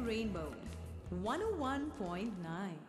Rainbow 101.9.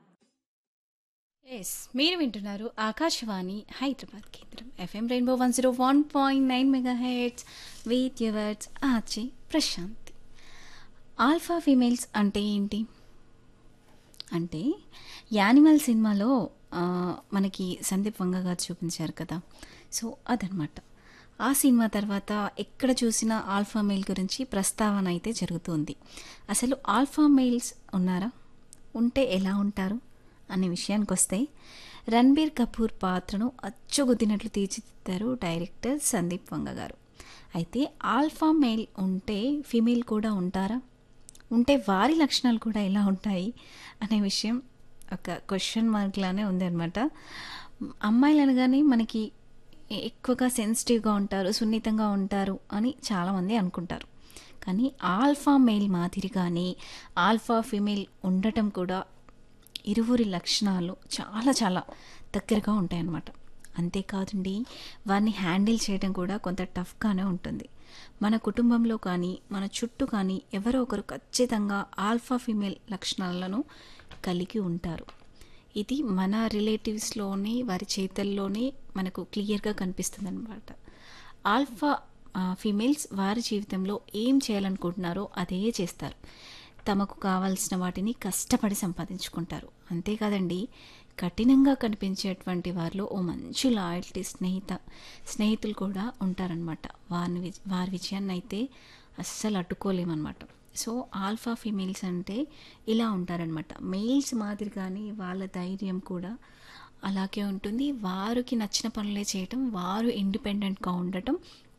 Yes మీరు వింటున్నారు ఆకాశవాణి హైదరాబాద్ కేంద్రం FM rainbow 101.9 mega heads with yours RJ Prashanti. Alpha females అంటే ఏంటి అంటే యానిమల్ సినిమాలో మనకి సందీప్ వంగ గారు చూపించారు కదా, సో అదనమాట. ఆ సినిమా తర్వాత ఎక్కడ చూసినా ఆల్ఫా మేల్ గురించి ప్రస్తావన అయితే జరుగుతుంది. అసలు ఆల్ఫా మేల్స్ ఉన్నారా, ఉంటే ఎలా ఉంటారు అనే విషయానికి వస్తే, రణబీర్ కపూర్ పాత్రను అచ్చుగుద్దినట్లు తీర్చిదిద్దారు డైరెక్టర్ సందీప్ వంగ గారు. అయితే ఆల్ఫా మేల్ ఉంటే ఫీమేల్ కూడా ఉంటారా, ఉంటే వారి లక్షణాలు కూడా ఎలా ఉంటాయి అనే విషయం ఒక క్వశ్చన్ మార్క్ లానే ఉందన్నమాట. అమ్మాయిలు అనగానే మనకి ఎక్కువగా సెన్సిటివ్గా ఉంటారు, సున్నితంగా ఉంటారు అని చాలామంది అనుకుంటారు. కానీ ఆల్ఫా మేల్ మాదిరిగానే ఆల్ఫా ఫీమేల్ ఉండటం కూడా ఇరువురి లక్షణాలు చాలా చాలా దగ్గరగా ఉంటాయన్నమాట. అంతేకాదండి, వారిని హ్యాండిల్ చేయడం కూడా కొంత టఫ్గానే ఉంటుంది. మన కుటుంబంలో కానీ మన చుట్టూ కానీ ఎవరో ఒకరు ఖచ్చితంగా ఆల్ఫా ఫీమేల్ లక్షణాలను కలిగి ఉంటారు. ఇది మన రిలేటివ్స్లోనే వారి చేతల్లోనే మనకు క్లియర్గా కనిపిస్తుంది అనమాట. ఆల్ఫా ఫీమేల్స్ వారి జీవితంలో ఏం చేయాలనుకుంటున్నారో అదే చేస్తారు. తమకు కావాల్సిన వాటిని కష్టపడి సంపాదించుకుంటారు. అంతేకాదండి, కఠినంగా కనిపించేటువంటి వారిలో ఓ మంచి లాయల్టీ స్నేహితులు కూడా ఉంటారనమాట. వారి విజయాన్ని అయితే అస్సలు అడ్డుకోలేమన్నమాట. సో ఆల్ఫా ఫీమేల్స్ అంటే ఇలా ఉంటారనమాట. మేల్స్ మాదిరిగానే వాళ్ళ ధైర్యం కూడా అలాగే ఉంటుంది. వారికి నచ్చిన పనులే చేయటం, వారు ఇండిపెండెంట్గా ఉండటం,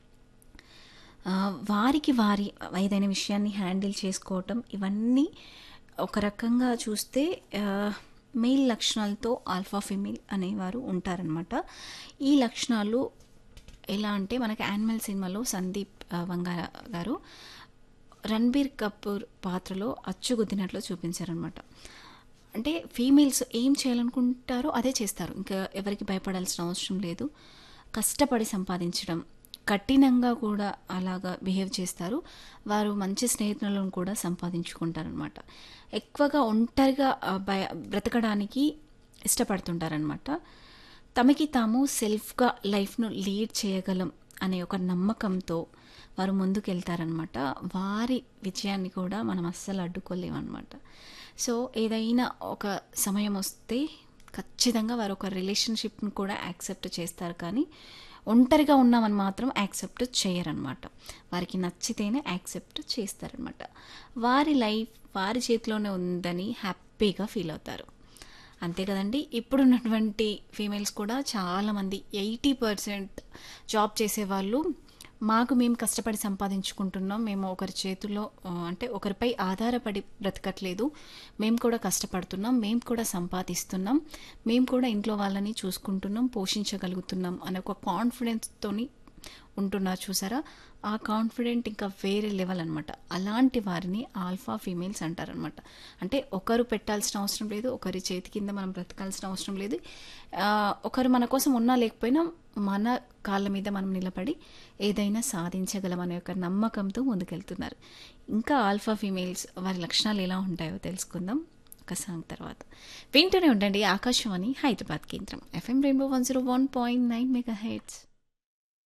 వారికి వారి ఏదైనా విషయాన్ని హ్యాండిల్ చేసుకోవటం, ఇవన్నీ ఒక రకంగా చూస్తే మెయిల్ లక్షణాలతో ఆల్ఫా ఫీమేల్ అనేవారు ఉంటారనమాట. ఈ లక్షణాలు ఎలా అంటే, మనకి యానిమల్ సినిమాలో సందీప్ వంగ గారు రణబీర్ కపూర్ పాత్రలో అచ్చుగుద్దినట్లు చూపించారనమాట. అంటే ఫీమేల్స్ ఏం చేయాలనుకుంటారో అదే చేస్తారు, ఇంకా ఎవరికి భయపడాల్సిన అవసరం లేదు. కష్టపడి సంపాదించడం, కఠినంగా కూడా అలాగా బిహేవ్ చేస్తారు. వారు మంచి స్నేహితులను కూడా సంపాదించుకుంటారనమాట. ఎక్కువగా ఒంటరిగా బ్రతకడానికి ఇష్టపడుతుంటారనమాట. తమకి తాము సెల్ఫ్గా లైఫ్ను లీడ్ చేయగలం అనే ఒక నమ్మకంతో వారు ముందుకెళ్తారనమాట. వారి విజయాన్ని కూడా మనం అస్సలు అడ్డుకోలేమన్నమాట. సో ఏదైనా ఒక సమయం వస్తే ఖచ్చితంగా వారు ఒక రిలేషన్షిప్ని కూడా యాక్సెప్ట్ చేస్తారు, కానీ ఒంటరిగా ఉన్నామని మాత్రం యాక్సెప్ట్ చేయరనమాట. వారికి నచ్చితేనే యాక్సెప్ట్ చేస్తారనమాట. వారి లైఫ్ వారి చేతిలోనే ఉందని హ్యాపీగా ఫీల్ అవుతారు. అంతే కదండి, ఇప్పుడున్నటువంటి ఫీమేల్స్ కూడా చాలామంది 80% జాబ్ చేసేవాళ్ళు మాకు మేము కష్టపడి సంపాదించుకుంటున్నాం, మేము ఒకరి చేతుల్లో అంటే ఒకరిపై ఆధారపడి బ్రతకట్లేదు, మేము కూడా కష్టపడుతున్నాం, మేము కూడా సంపాదిస్తున్నాం, మేము కూడా ఇంట్లో వాళ్ళని చూసుకుంటున్నాం, పోషించగలుగుతున్నాం అనే ఒక కాన్ఫిడెన్స్తోని ఉంటున్నారు. చూసారా, ఆ కాన్ఫిడెంట్ ఇంకా వేరే లెవెల్ అనమాట. అలాంటి వారిని ఆల్ఫా ఫీమేల్స్ అంటారనమాట. అంటే ఒకరు పెట్టాల్సిన అవసరం లేదు, ఒకరి చేతి కింద మనం బ్రతకాల్సిన అవసరం లేదు. ఒకరు మన కోసం ఉన్నా లేకపోయినా మన కాళ్ళ మీద మనం నిలబడి ఏదైనా సాధించగలం అనే ఒక నమ్మకంతో ముందుకెళ్తున్నారు. ఇంకా ఆల్ఫా ఫీమేల్స్ వారి లక్షణాలు ఎలా ఉంటాయో తెలుసుకుందాం ఒక సాంగ్ తర్వాత. వింటూనే ఉండండి ఆకాశవాణి హైదరాబాద్ కేంద్రం ఎఫ్ఎం రెయిన్బో 101.9 మెగా హెడ్స్.